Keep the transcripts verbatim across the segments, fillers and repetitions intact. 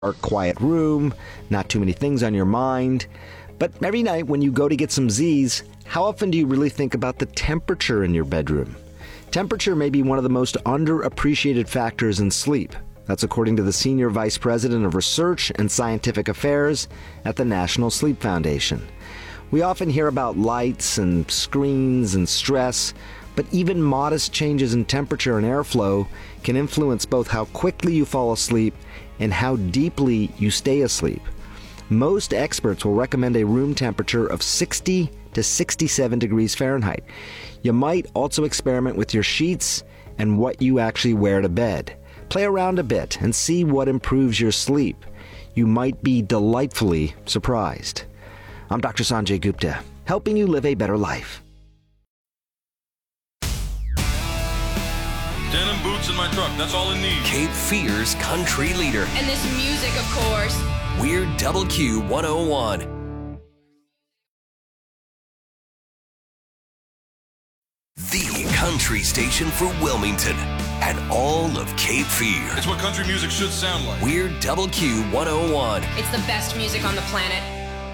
Or quiet room, not too many things on your mind. But every night when you go to get some Z's, how often do you really think about the temperature in your bedroom? Temperature may be one of the most underappreciated factors in sleep. That's according to the Senior Vice President of Research and Scientific Affairs at the National Sleep Foundation. We often hear about lights and screens and stress, but even modest changes in temperature and airflow can influence both how quickly you fall asleep and how deeply you stay asleep. Most experts will recommend a room temperature of sixty to sixty-seven degrees Fahrenheit. You might also experiment with your sheets and what you actually wear to bed. Play around a bit and see what improves your sleep. You might be delightfully surprised. I'm Doctor Sanjay Gupta, helping you live a better life. Denim boots in my truck, that's all it needs. Cape Fear's country leader. And this music, of course. We're Double Q one oh one. The country station for Wilmington and all of Cape Fear. It's what country music should sound like. We're Double Q one oh one. It's the best music on the planet.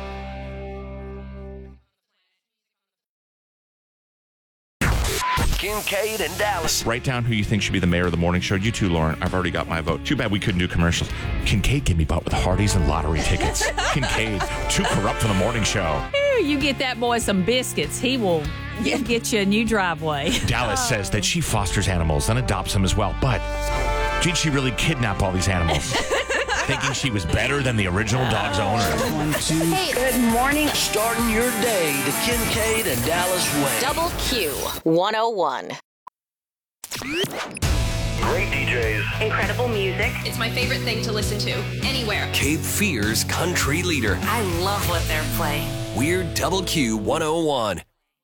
Kincaid and Dallas. Write down who you think should be the mayor of the morning show. You too, Lauren. I've already got my vote. Too bad we couldn't do commercials. Kincaid can be bought with Hardee's and lottery tickets. Kincaid, too corrupt for the morning show. Ew, you get that boy some biscuits. He will get you a new driveway. Dallas oh. says that she fosters animals and adopts them as well. But did she really kidnap all these animals? Thinking she was better than the original dog's owner. One, two. Hey, good morning. Starting your day, the Kincaid and Dallas way. Double Q one oh one. Great D Js. Incredible music. It's my favorite thing to listen to, anywhere. Cape Fear's country leader. I love what they're playing. We're Double Q one oh one.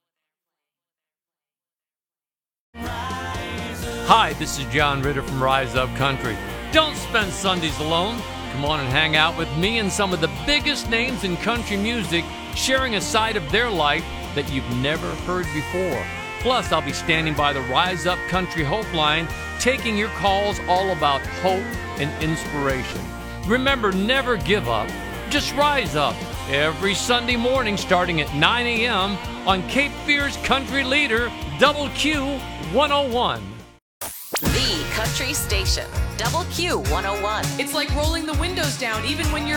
Hi, this is John Ritter from Rise Up Country. Don't spend Sundays alone. Come on and hang out with me and some of the biggest names in country music, sharing a side of their life that you've never heard before. Plus, I'll be standing by the Rise Up Country Hope Line, taking your calls all about hope and inspiration. Remember, never give up. Just rise up every Sunday morning starting at nine a.m. on Cape Fear's country leader, Double Q one oh one. The country station, Double Q one oh one. It's like rolling the windows down even when you're